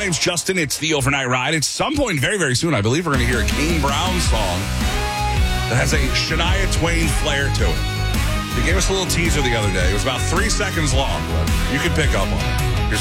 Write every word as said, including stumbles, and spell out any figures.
name's Justin. It's the Overnight Ride. At some point very, very soon, I believe we're going to hear a Kane Brown song that has a Shania Twain flair to it. He gave us a little teaser the other day. It was about three seconds long, but you can pick up on it.